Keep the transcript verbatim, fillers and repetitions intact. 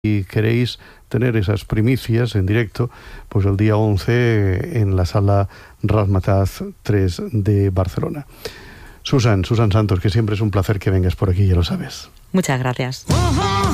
Si queréis tener esas primicias en directo, pues el día once en la sala Razzmatazz tres de Barcelona. Susan, Susan Santos, que siempre es un placer que vengas por aquí, ya lo sabes. Muchas gracias.